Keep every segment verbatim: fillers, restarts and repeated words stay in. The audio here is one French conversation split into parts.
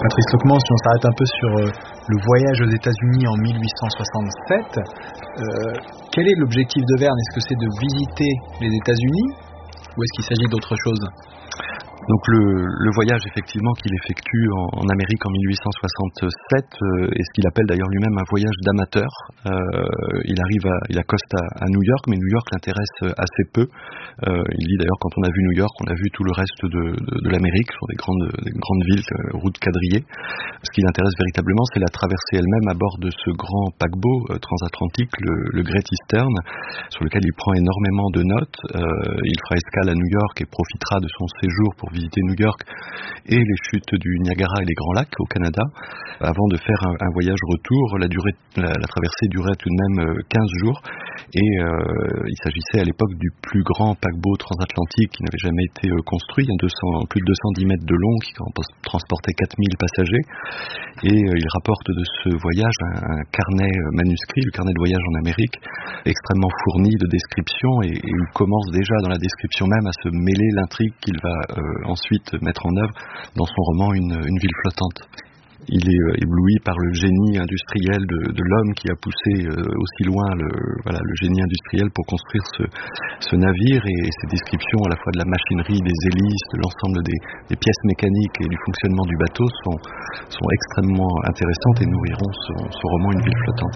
Patrice Lecomte, si on s'arrête un peu sur euh, le voyage aux États-Unis en mille huit cent soixante-sept, euh, quel est l'objectif de Verne? Est-ce que c'est de visiter les États-Unis ou est-ce qu'il s'agit d'autre chose? Donc le, le voyage effectivement qu'il effectue en, en Amérique en mille huit cent soixante-sept euh, est ce qu'il appelle d'ailleurs lui-même un voyage d'amateur. Euh, il arrive, à, il accoste à, à New York, mais New York l'intéresse assez peu. Euh, il dit d'ailleurs quand on a vu New York, on a vu tout le reste de, de, de l'Amérique, ce sont des grandes, des grandes villes, euh, routes quadrillées. Ce qui l'intéresse véritablement, c'est la traversée elle-même à bord de ce grand paquebot euh, transatlantique, le, le Great Eastern, sur lequel il prend énormément de notes. Euh, il fera escale à New York et profitera de son séjour pour visiter New York et les chutes du Niagara et les Grands Lacs au Canada, avant de faire un, un voyage retour. La, durée, la, la traversée durait tout de même quinze jours et euh, il s'agissait à l'époque du plus grand paquebot transatlantique qui n'avait jamais été euh, construit, deux cents, plus de deux cent dix mètres de long, qui transportait quatre mille passagers. Et euh, il rapporte de ce voyage un, un carnet manuscrit, le carnet de voyage en Amérique, extrêmement fourni de descriptions, et, et il commence déjà dans la description même à se mêler l'intrigue qu'il va euh, ensuite mettre en œuvre dans son roman Une, une ville flottante. Il est euh, ébloui par le génie industriel de, de l'homme qui a poussé euh, aussi loin le, voilà, le génie industriel pour construire ce, ce navire, et, et ses descriptions à la fois de la machinerie, des hélices, de l'ensemble des, des pièces mécaniques et du fonctionnement du bateau sont, sont extrêmement intéressantes et nourriront son, son roman Une ville flottante.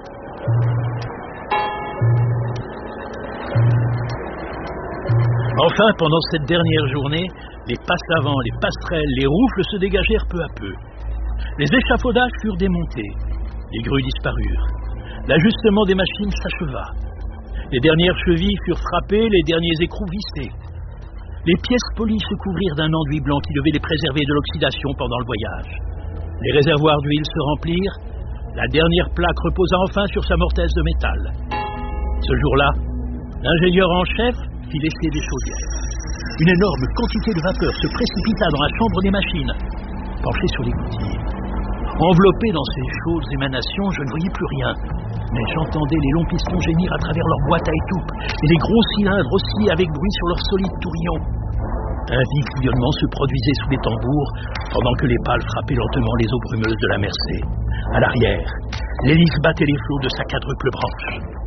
Enfin, pendant cette dernière journée, les passavants, les passerelles, les roufles se dégagèrent peu à peu. Les échafaudages furent démontés, les grues disparurent. L'ajustement des machines s'acheva. Les dernières chevilles furent frappées, les derniers écrous vissés. Les pièces polies se couvrirent d'un enduit blanc qui devait les préserver de l'oxydation pendant le voyage. Les réservoirs d'huile se remplirent, la dernière plaque reposa enfin sur sa mortaise de métal. Ce jour-là, l'ingénieur en chef fit l'essai des chaudières. Une énorme quantité de vapeur se précipita dans la chambre des machines. Penché sur l'écoutille, enveloppé dans ces chaudes émanations, je ne voyais plus rien, mais j'entendais les longs pistons gémir à travers leur boîte à étoupe et les gros cylindres osciller avec bruit sur leurs solides tourillons. Un vif bouillonnement se produisait sous les tambours pendant que les pales frappaient lentement les eaux brumeuses de la Mersey. À l'arrière, l'hélice battait les flots de sa quadruple branche.